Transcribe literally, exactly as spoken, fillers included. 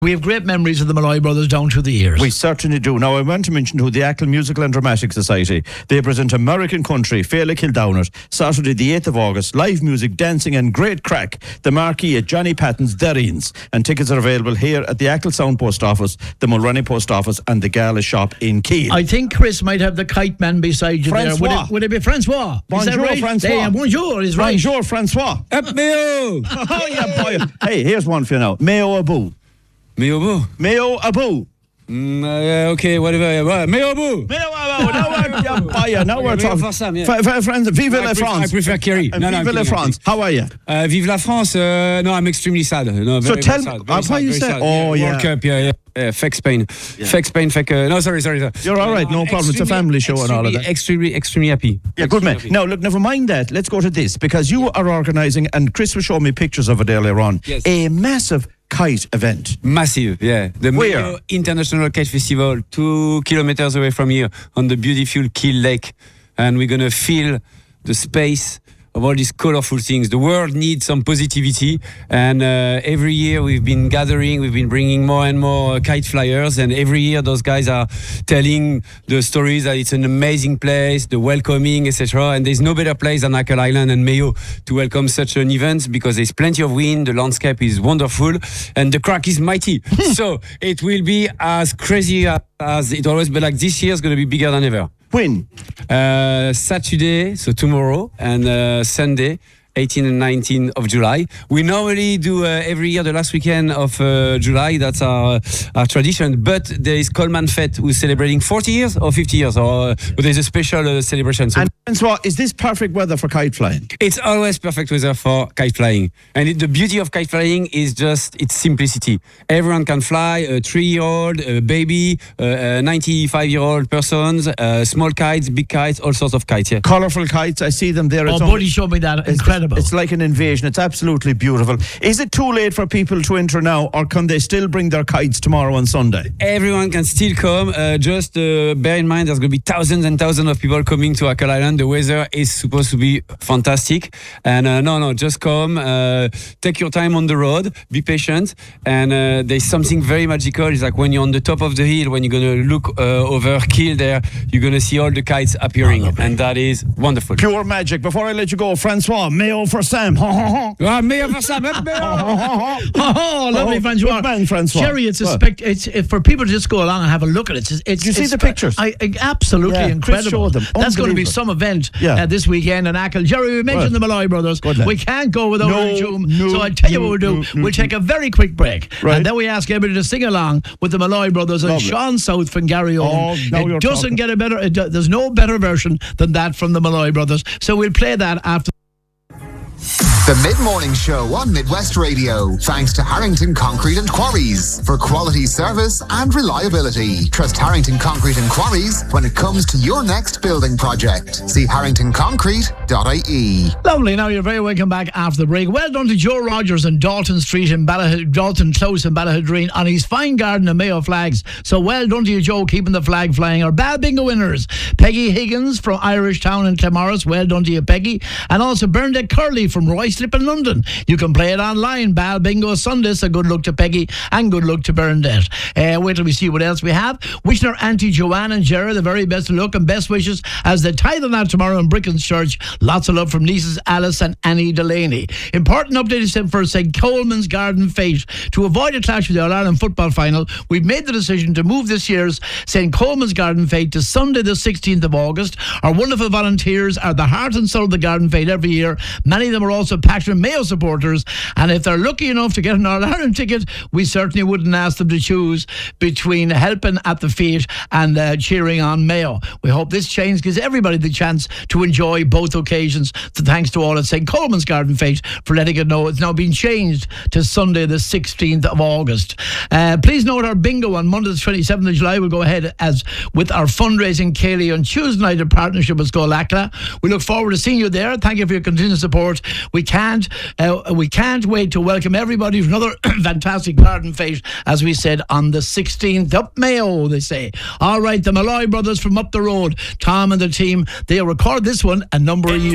We have great memories of the Malloy brothers down through the years. We certainly do. Now, I want to mention who the Achill Musical and Dramatic Society. They present American Country, Féile Kildowner, Saturday the eighth of August. Live music, dancing and great crack. The marquee at Johnny Patton's Derrines. And tickets are available here at the Achill Sound Post Office, the Mulroney Post Office and the Gala Shop in Keele. I think Chris might have the kite man beside you Francois. there. Would it, would it be Francois? Bonjour, is that right? Francois. Yeah, bonjour is right. Bonjour, Francois. Up Mayo! Oh, yeah, boy. Hey, here's one for you now. Mayo Abu. Mayo Abu. Mayo Abu. Mm, uh, okay, whatever. Uh, Mayo Abu. Mayo Abu. Now we're, yeah, boy, yeah, now we're talking. Sam, yeah. F- f- friends, vive no, la I prefer, France. I prefer Kerry. And No, no, vive I'm la kidding, France. How are you? Uh, vive la France. Uh, no, I'm extremely sad. No, So very, tell very me, sad, very uh, sad, why you very say- sad. oh, yeah. World Cup, yeah, yeah. Yeah, feck Spain. Yeah. Feck Spain, feck. Uh, no, sorry, sorry. sorry. You're all right, no I'm problem. It's a family show and all of that. Extremely, extremely happy. Yeah, good man. Extremely happy. Now, look, never mind that. Let's go to this, because you are organising, and Chris was showing me pictures of it earlier on, Yes. a massive kite event. Massive, yeah. The Where? Mayo International Kite Festival, two kilometers away from here, on the beautiful Keele Lake, and we're gonna fill the space of all these colorful things. The world needs some positivity, and uh, every year we've been gathering, we've been bringing more and more uh, kite flyers, and every year those guys are telling the stories that it's an amazing place, the welcoming, et cetera. And there's no better place than Achill Island and Mayo to welcome such an event, because there's plenty of wind, the landscape is wonderful, and the crack is mighty. So it will be as crazy as it always, but like this year is going to be bigger than ever. When? Uh, Saturday, so tomorrow, and uh, Sunday, eighteen and nineteen of July. We normally do uh, every year the last weekend of uh, July. That's our our tradition. But there is Coleman Fête, who's celebrating forty years or fifty years, or uh, but there's a special uh, celebration. So And Francois, is this perfect weather for kite flying? it's always perfect weather for kite flying. And it, the beauty of kite flying is just its simplicity. Everyone can fly, a three-year-old, a baby, uh, a ninety-five-year-old person, uh, small kites, big kites, all sorts of kites. Yeah. Colourful kites, I see them there. Oh, It's Buddy only- showed me that. It's- Incredible. It's like an invasion. It's absolutely beautiful. Is it too late for people to enter now, or can they still bring their kites tomorrow on Sunday? Everyone can still come. Uh, just uh, bear in mind, there's going to be thousands and thousands of people coming to Achill Island. The weather is supposed to be fantastic. And uh, no, no, just come. Uh, take your time on the road. Be patient. And uh, there's something very magical. It's like when you're on the top of the hill, when you're going to look uh, over Keele there, you're going to see all the kites appearing. Oh, and that is wonderful. Pure magic. Before I let you go, Francois, Mayo for Sam. Ah, meilleur for ça, même meilleur. Oh, lovely, Oh, Francois. good man, Francois. Jerry, it's a Well. spect. It's if for people to just go along and have a look at it. It's, it's, Did you see it's the pictures? I, I, absolutely Yeah, Chris incredible. showed them. That's going to be Unbelievable. some event Yeah. uh, this weekend in Achill. Jerry, we mentioned Well, the Malloy brothers. good lad. We can't go without No, a tune. no, so I tell you no, what we'll do. no, no, we'll take a very quick break, Right. and then we ask everybody to sing along with the Malloy brothers and Lovely. Sean South from Gary Owen. Oh, now you're it doesn't talking. get a better. It do, there's no better version than that from the Malloy brothers. So we'll play that after. The Mid-Morning Show on Midwest Radio. Thanks to Harrington Concrete and Quarries for quality service and reliability. Trust Harrington Concrete and Quarries when it comes to your next building project. See harrington concrete dot I E. Lovely. Now you're very welcome back after the break. Well done to Joe Rogers on Dalton Street in Ballahid, Dalton Close in Ballahidreen on his fine garden of Mayo flags. So well done to you, Joe, keeping the flag flying. Our Bal Bingo winners, Peggy Higgins from Irish Town in Clamorris. Well done to you, Peggy. And also Bernadette Curley from Royslip in London. You can play it online. Bal Bingo Sunday. So good luck to Peggy and good luck to Bernadette. Uh, wait till we see what else we have. Wishing our Auntie Joanne and Jerry the very best of luck and best wishes as they tie them out tomorrow in Brickens Church. Lots of love from nieces Alice and Annie Delaney. Important update is sent for Saint Coleman's Garden Fete. To avoid a clash with the All-Ireland football final, we've made the decision to move this year's Saint Coleman's Garden Fete to Sunday the sixteenth of August. Our wonderful volunteers are the heart and soul of the Garden Fete every year. Many of them are also passionate Mayo supporters, and if they're lucky enough to get an All-Ireland ticket, we certainly wouldn't ask them to choose between helping at the fete and uh, cheering on Mayo. We hope this change gives everybody the chance to enjoy both occasions. So thanks to all at Saint Coleman's Garden Fete for letting it know it's now been changed to Sunday the sixteenth of August. Uh, please note our bingo on Monday the twenty-seventh of July will go ahead as with our fundraising Cayley on Tuesday night in partnership with Scolacla. We look forward to seeing you there. Thank you for your continued support. We can't uh, we can't wait to welcome everybody for another fantastic garden fete, as we said, on the sixteenth. Up Mayo, they say. All right, the Malloy brothers from up the road, Tom and the team, they record this one a number of years